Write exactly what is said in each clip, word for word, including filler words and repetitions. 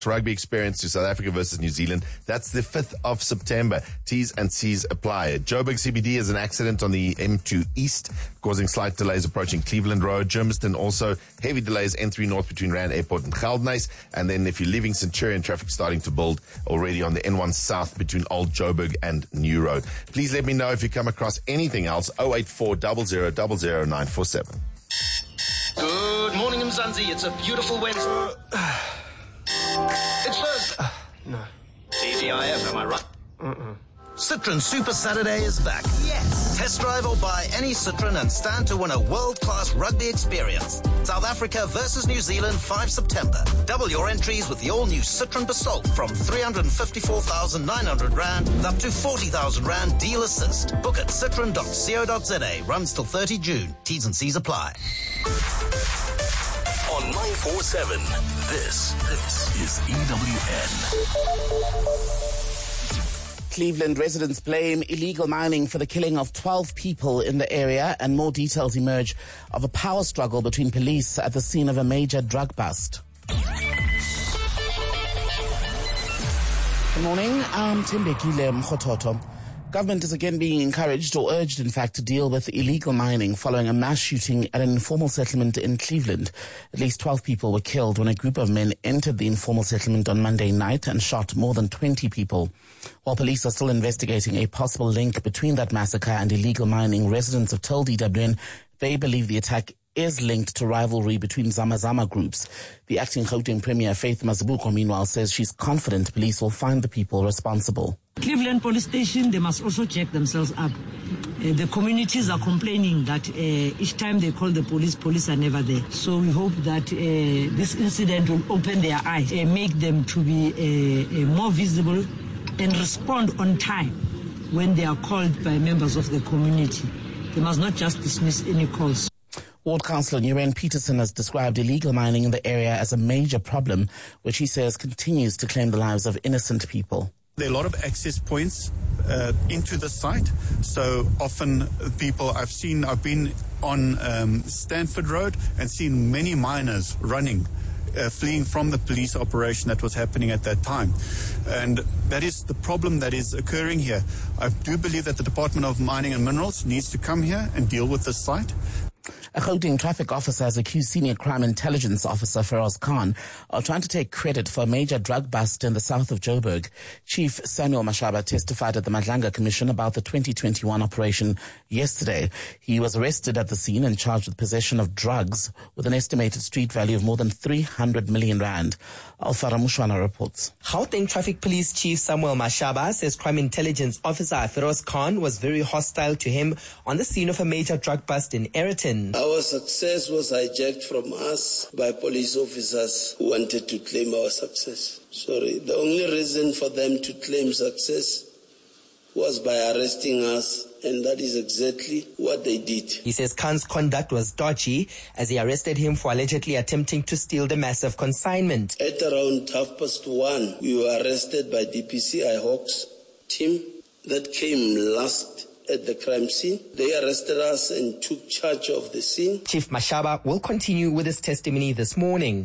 Rugby experience to South Africa versus New Zealand. That's the fifth of September. T's and C's apply. Joburg C B D is an accident on the M two East, causing slight delays approaching Cleveland Road. Germiston also heavy delays N three North between Rand Airport and Geldenhuys. And then if you're leaving Centurion, traffic starting to build already on the N one South between Old Joburg and New Road. Please let me know if you come across anything else. oh eight four zero zero zero zero nine four seven. Good morning, Mzansi. It's a beautiful Wednesday. It's Thursday. Uh, no. T G I F, am I right? Mm-mm. Citroen Super Saturday is back. Yes! Test drive or buy any Citroen and stand to win a world-class rugby experience. South Africa versus New Zealand, the fifth of September. Double your entries with the all-new Citroen Basalt from three hundred fifty-four thousand nine hundred rand with up to forty thousand rand deal assist. Book at citroen dot co dot za. Runs till thirtieth of June. T's and C's apply. On nine four seven, this, this is E W N. Cleveland residents blame illegal mining for the killing of twelve people in the area, and more details emerge of a power struggle between police at the scene of a major drug bust. Good morning, I'm Timbekile Mkhototo. Government is again being encouraged, or urged in fact, to deal with illegal mining following a mass shooting at an informal settlement in Cleveland. At least twelve people were killed when a group of men entered the informal settlement on Monday night and shot more than twenty people. While police are still investigating a possible link between that massacre and illegal mining, residents have told E W N they believe the attack is linked to rivalry between Zamazama groups. The acting Gauteng Premier, Faith Mazibuko, meanwhile, says she's confident police will find the people responsible. Cleveland Police Station, they must also check themselves up. Uh, the communities are complaining that uh, each time they call the police, police are never there. So we hope that uh, this incident will open their eyes and make them to be uh, uh, more visible and respond on time when they are called by members of the community. They must not just dismiss any calls. Ward Councillor Nguyen Peterson has described illegal mining in the area as a major problem, which he says continues to claim the lives of innocent people. There are a lot of access points uh, into the site. So often people I've seen, I've been on um, Stanford Road and seen many miners running, uh, fleeing from the police operation that was happening at that time. And that is the problem that is occurring here. I do believe that the Department of Mining and Minerals needs to come here and deal with this site. A Gauteng traffic officer has accused senior crime intelligence officer Feroz Khan of trying to take credit for a major drug bust in the south of Joburg. Chief Samuel Mashaba testified at the Madlanga Commission about the twenty twenty-one operation yesterday. He was arrested at the scene and charged with possession of drugs with an estimated street value of more than three hundred million rand. Alfara Mushwana reports. Gauteng Traffic Police Chief Samuel Mashaba says crime intelligence officer Feroz Khan was very hostile to him on the scene of a major drug bust in Ayrton. Our success was hijacked from us by police officers who wanted to claim our success. Sorry, the only reason for them to claim success was by arresting us, and that is exactly what they did. He says Khan's conduct was dodgy as he arrested him for allegedly attempting to steal the massive consignment. At around half past one, we were arrested by D P C I Hawks team that came last at the crime scene. They arrested us and took charge of the scene. Chief Mashaba will continue with his testimony this morning.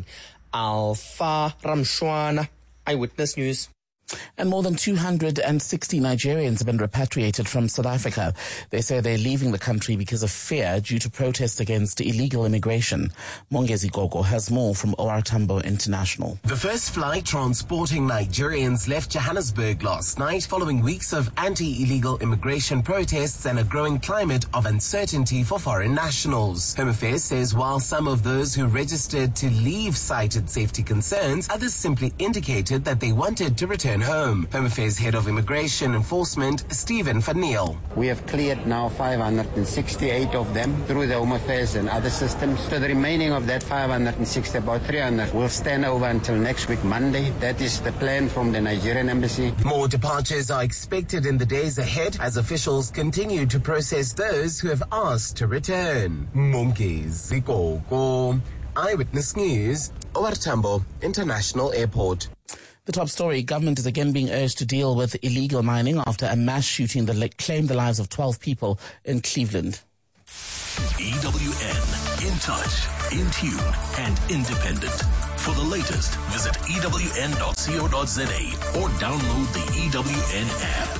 Alpha Ramshwana, Eyewitness News. And more than two hundred sixty Nigerians have been repatriated from South Africa. They say they're leaving the country because of fear due to protests against illegal immigration. Mongezi Gogo has more from O R Tambo International. The first flight transporting Nigerians left Johannesburg last night following weeks of anti-illegal immigration protests and a growing climate of uncertainty for foreign nationals. Home Affairs says while some of those who registered to leave cited safety concerns, others simply indicated that they wanted to return home. Home Affairs Head of Immigration Enforcement, Stephen Van Niel. We have cleared now five hundred sixty-eight of them through the Home Affairs and other systems. So the remaining of that five hundred sixty, about three hundred, will stand over until next week, Monday. That is the plan from the Nigerian Embassy. More departures are expected in the days ahead as officials continue to process those who have asked to return. Mongezi Gogo, Eyewitness News, O R Tambo International Airport. The top story, government is again being urged to deal with illegal mining after a mass shooting that claimed the lives of twelve people in Cleveland. E W N, in touch, in tune, and independent. For the latest, visit E W N dot co dot za or download the E W N app.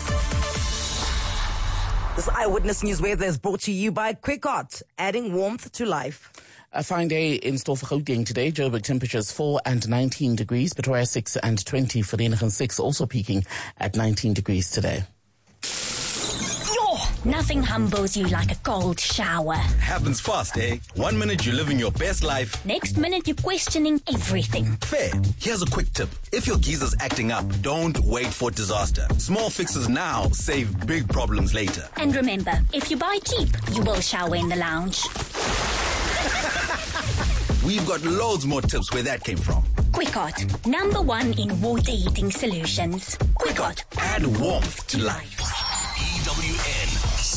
This Eyewitness News weather is brought to you by Quickart, adding warmth to life. A fine day in store for Gauteng today. Joburg temperatures four and nineteen degrees. Pretoria six and twenty. Vereeniging six, also peaking at nineteen degrees today. Nothing humbles you like a cold shower. Happens fast, eh? One minute you're living your best life. Next minute you're questioning everything. Fair. Here's a quick tip. If your geezer's acting up, don't wait for disaster. Small fixes now save big problems later. And remember, if you buy cheap, you will shower in the lounge. We've got loads more tips where that came from. Quickart, number one in water heating solutions. Quickart, add warmth to life. E W N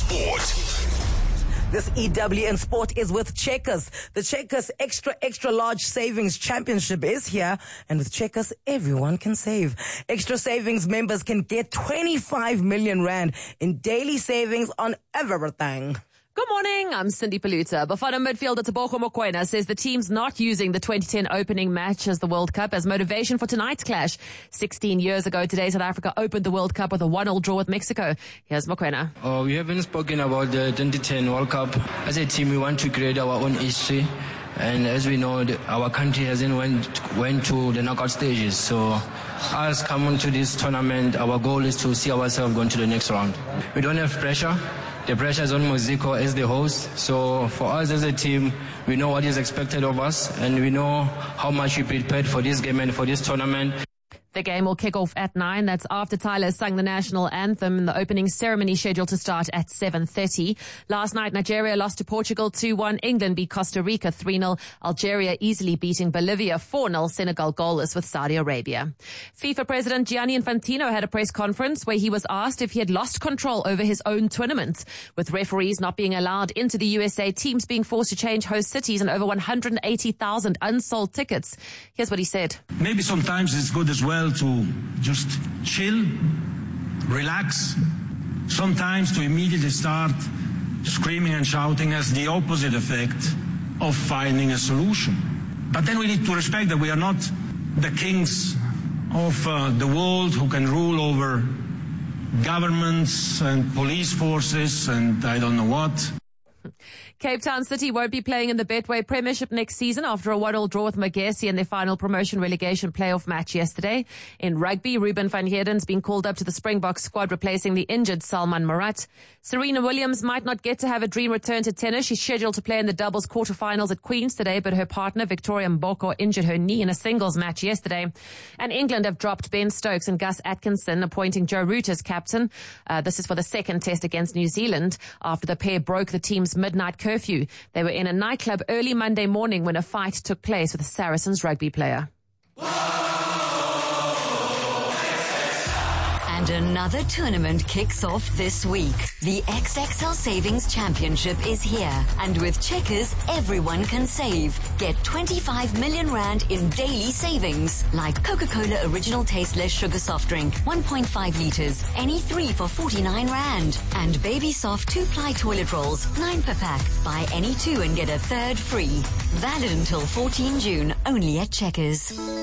Sport. This E W N Sport is with Checkers. The Checkers Extra Extra Large Savings Championship is here. And with Checkers, everyone can save. Extra Savings members can get twenty-five million rand in daily savings on everything. Good morning, I'm Cindy Paluta. Bafana midfielder Tebogo Mokoena says the team's not using the twenty ten opening match as the World Cup as motivation for tonight's clash. sixteen years ago today, South Africa opened the World Cup with a one all draw with Mexico. Here's Mokoena. Oh, we haven't spoken about the twenty ten World Cup. As a team, we want to create our own history. And as we know, our country hasn't went, went to the knockout stages. So us coming to this tournament, our goal is to see ourselves going to the next round. We don't have pressure. The pressure is on Mexico as the host. So for us as a team, we know what is expected of us and we know how much we prepared for this game and for this tournament. The game will kick off at nine. That's after Tyler sung the national anthem in the opening ceremony scheduled to start at seven thirty. Last night, Nigeria lost to Portugal two one. England beat Costa Rica three nil. Algeria easily beating Bolivia four nil. Senegal goalless with Saudi Arabia. FIFA President Gianni Infantino had a press conference where he was asked if he had lost control over his own tournament. With referees not being allowed into the U S A, teams being forced to change host cities and over one hundred eighty thousand unsold tickets. Here's what he said. Maybe sometimes it's good as well to just chill, relax. Sometimes to immediately start screaming and shouting has the opposite effect of finding a solution. But then we need to respect that we are not the kings of uh, the world who can rule over governments and police forces and I don't know what. Cape Town City won't be playing in the Betway Premiership next season after a one all draw with Magesi in their final promotion relegation playoff match yesterday. In rugby, Ruben van Heerden's been called up to the Springboks squad replacing the injured Salman Marat. Serena Williams might not get to have a dream return to tennis. She's scheduled to play in the doubles quarterfinals at Queen's today, but her partner Victoria Mboko injured her knee in a singles match yesterday. And England have dropped Ben Stokes and Gus Atkinson, appointing Joe Root as captain. Uh, this is for the second test against New Zealand after the pair broke the team's midnight curfew. Curfew. They were in a nightclub early Monday morning when a fight took place with a Saracens rugby player. And another tournament kicks off this week. The X X L Savings Championship is here. And with Checkers, everyone can save. Get twenty-five million rand in daily savings. Like Coca-Cola Original Tasteless Sugar Soft Drink, one point five litres. Any three for forty-nine rand. And Baby Soft two-ply toilet rolls, nine per pack. Buy any two and get a third free. Valid until fourteenth June, only at Checkers.